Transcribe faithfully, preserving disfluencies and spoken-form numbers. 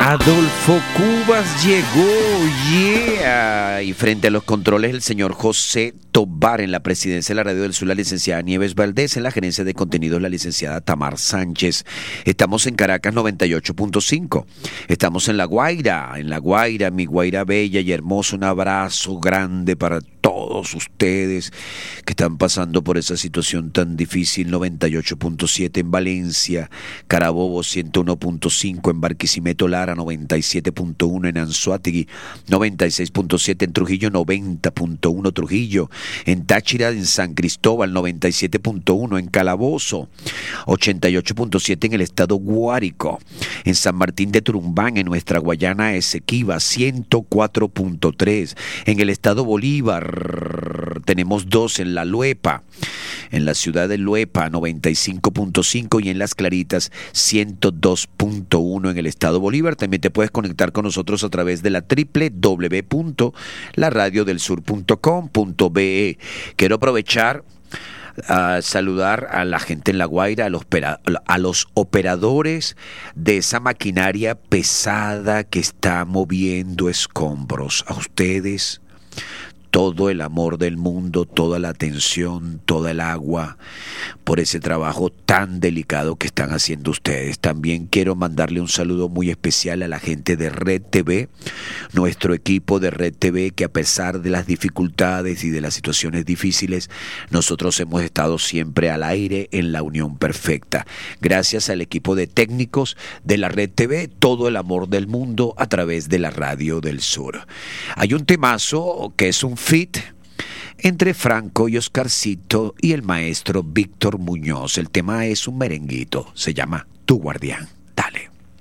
Adolfo Cubas llegó, yeah. Y frente a los controles el señor José Tobar, en la presidencia de la Radio del Sur la licenciada Nieves Valdés, en la gerencia de contenidos la licenciada Tamar Sánchez. Estamos en Caracas noventa y ocho punto cinco. Estamos en La Guaira, en La Guaira, mi Guaira bella y hermosa. Un abrazo grande para todos ustedes que están pasando por esa situación tan difícil. noventa y ocho punto siete en Valencia, Carabobo ciento uno punto cinco en Barquisimeto, Lara noventa y siete punto uno en Anzoátegui, noventa y seis punto siete en Trujillo, noventa punto uno Trujillo, en Táchira, en San Cristóbal, noventa y siete punto uno en Calabozo, ochenta y ocho punto siete en el estado Guárico, en San Martín de Turumbán, en nuestra Guayana Esequiba, ciento cuatro punto tres, en el estado Bolívar tenemos dos, en La Luepa, en la ciudad de Luepa, noventa y cinco punto cinco, y en Las Claritas, ciento dos punto uno en el estado Bolívar. También te puedes conectar con nosotros a través de la doble u doble u doble u punto la radio del sur punto com punto be. Quiero aprovechar a saludar a la gente en La Guaira, a los, a los operadores de esa maquinaria pesada que está moviendo escombros. A ustedes todo el amor del mundo, toda la atención, toda el agua por ese trabajo tan delicado que están haciendo ustedes. También quiero mandarle un saludo muy especial a la gente de Red T V, nuestro equipo de Red T V, que a pesar de las dificultades y de las situaciones difíciles, nosotros hemos estado siempre al aire en la unión perfecta. Gracias al equipo de técnicos de la Red T V, todo el amor del mundo a través de la Radio del Sur. Hay un temazo que es un fit entre Franco y Oscarcito y el maestro Víctor Muñoz. El tema es un merenguito, se llama Tu Guardián. Dale.